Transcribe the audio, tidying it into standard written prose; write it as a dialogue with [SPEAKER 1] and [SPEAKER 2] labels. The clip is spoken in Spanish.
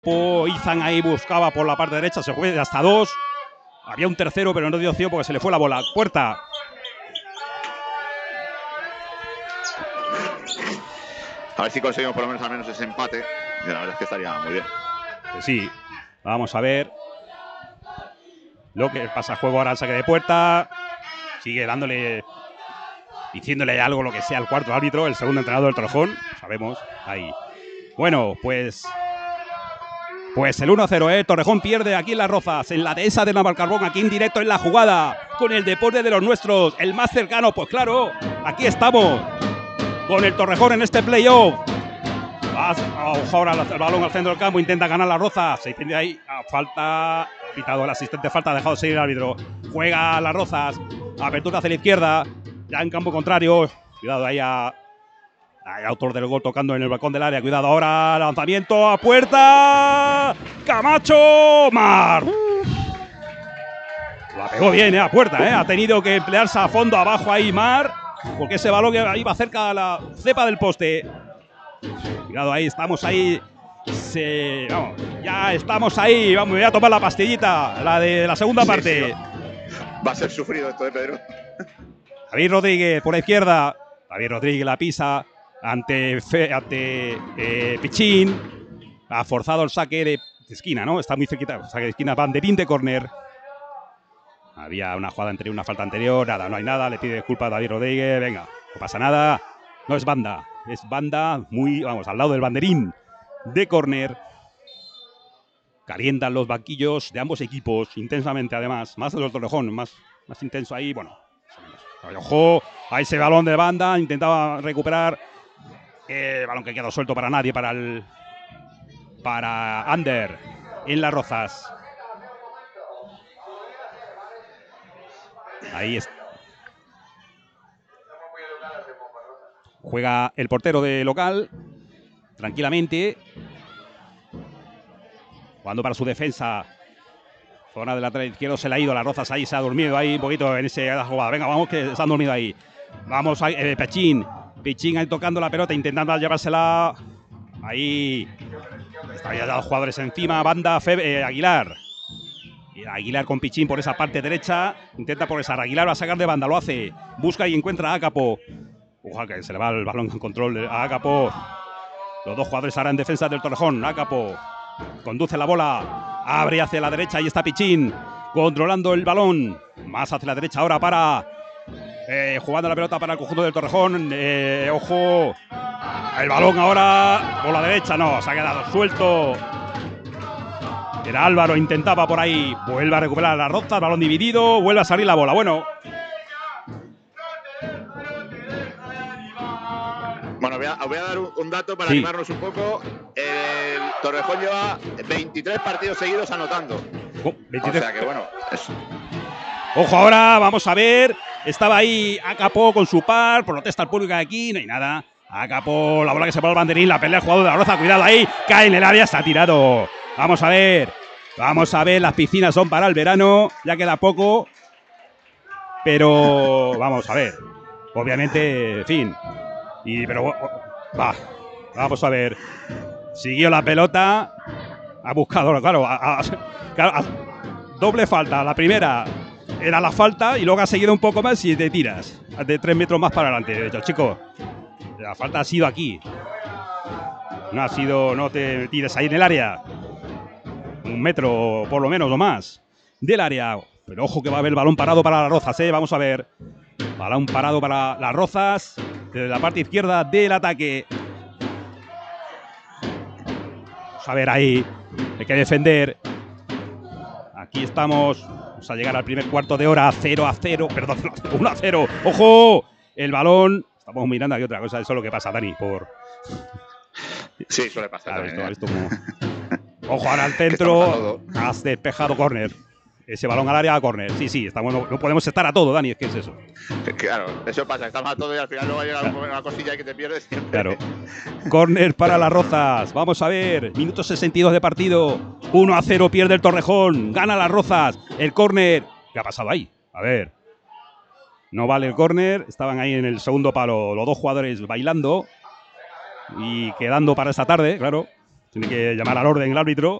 [SPEAKER 1] Izan ahí buscaba por la parte derecha, se fue hasta 2. Había un tercero, pero no dio opción porque se le fue la bola. Puerta.
[SPEAKER 2] A ver si conseguimos por lo menos al menos ese empate. Y la verdad es que estaría muy bien.
[SPEAKER 1] Pues sí, vamos a ver lo que pasa. Juego ahora al saque de puerta. Sigue dándole, diciéndole algo, lo que sea, al cuarto árbitro, el segundo entrenador del Torrejón. Sabemos, ahí. Bueno, pues el 1-0, Torrejón pierde aquí en Las Rozas, en la dehesa de Navalcarbón, aquí en directo en la jugada, con el deporte de los nuestros, el más cercano. Pues claro, aquí estamos, con el Torrejón en este playoff. Ojo ahora el balón al centro del campo, intenta ganar Las Rozas. Se tiene ahí, falta, ha pitado el asistente, falta, ha dejado seguir el árbitro. Juega Las Rozas, apertura hacia la izquierda, ya en campo contrario. Cuidado ahí hay autor del gol tocando en el balcón del área. Cuidado ahora, lanzamiento a puerta. Camacho, Mar. La pegó bien, a puerta, Ha tenido que emplearse a fondo abajo ahí Mar, porque ese balón iba cerca a la cepa del poste. Cuidado ahí, estamos ahí. Vamos, ya estamos ahí. Vamos, voy a tomar la pastillita, la de la segunda parte.
[SPEAKER 2] Sí. Va a ser sufrido esto de Pedro.
[SPEAKER 1] David Rodríguez por la izquierda. David Rodríguez la pisa ante Pichín. Ha forzado el saque de esquina, ¿no? Está muy cerquita. Saque de esquina, banderín de córner. Había una jugada anterior, una falta anterior. Nada, no hay nada. Le pide disculpas a David Rodríguez. Venga, no pasa nada. No es banda. Es banda muy, vamos, al lado del banderín de córner. Calientan los banquillos de ambos equipos intensamente, además. Más del Torrejón, más intenso ahí. Bueno, ojo a ese balón de banda. Intentaba recuperar. Balón que quedó suelto para nadie, para Ander en Las Rozas. Ahí está. Juega el portero de local tranquilamente, jugando para su defensa. Zona del lateral izquierdo, se le ha ido Las Rozas, ahí se ha dormido ahí un poquito en esa jugada. Venga, vamos, que se han dormido ahí. Vamos, Pichín ahí tocando la pelota, intentando llevársela. Ahí está ya los jugadores encima. Banda Aguilar. Aguilar con Pichín por esa parte derecha. Intenta progresar. Aguilar va a sacar de banda, lo hace. Busca y encuentra a Ácapo. Ojalá que se le va el balón en control a Ácapo. Los dos jugadores ahora en defensa del Torrejón. Ácapo conduce la bola. Abre hacia la derecha. Ahí está Pichín controlando el balón. Más hacia la derecha ahora para jugando la pelota para el conjunto del Torrejón. Ojo. El balón ahora por la derecha. No, se ha quedado suelto. Era Álvaro, intentaba por ahí. Vuelve a recuperar la Rozas. Balón dividido. Vuelve a salir la bola. Bueno.
[SPEAKER 2] Bueno, voy a dar un dato para animarnos un poco. El Torrejón lleva 23 partidos seguidos anotando. 23. O sea que bueno.
[SPEAKER 1] Ojo ahora, vamos a ver. Estaba ahí Ácapo con su par. Protesta al público de aquí. No hay nada. Ácapo, la bola que se pone al banderín. La pelea el jugador de La Roza. Cuidado ahí. Cae en el área. Está tirado. Vamos a ver. Vamos a ver. Las piscinas son para el verano. Ya queda poco. Pero vamos a ver. Obviamente, en fin. Pero vamos a ver. Siguió la pelota. Ha buscado, claro, doble falta. La primera era la falta y luego ha seguido un poco más y te tiras de 3 metros más para adelante. De hecho, chicos, la falta ha sido aquí. No ha sido, no te tires ahí en el área. 1 metro por lo menos o más del área. Pero ojo que va a haber balón parado para Las Rozas, Vamos a ver. Balón parado para Las Rozas. Desde la parte izquierda del ataque. Vamos a ver ahí. Hay que defender. Aquí estamos. Vamos a llegar al primer cuarto de hora. 0-0. Perdón, 1-0. ¡Ojo! El balón. Estamos mirando aquí otra cosa. Eso es lo que pasa, Dani.
[SPEAKER 2] Sí, suele pasar.
[SPEAKER 1] Ojo ahora al centro. Has despejado córner. Ese balón al área a córner. Sí, estamos, no podemos estar a todo, Dani, es que es eso.
[SPEAKER 2] Claro, eso pasa, estamos a todo y al final luego llega una cosilla que te pierdes siempre.
[SPEAKER 1] Claro. Córner para Las Rozas. Vamos a ver, minuto 62 de partido. 1-0 pierde el Torrejón. Gana Las Rozas. El córner. ¿Qué ha pasado ahí? A ver. No vale el córner. Estaban ahí en el segundo palo los dos jugadores bailando y quedando para esta tarde, claro. Tiene que llamar al orden el árbitro.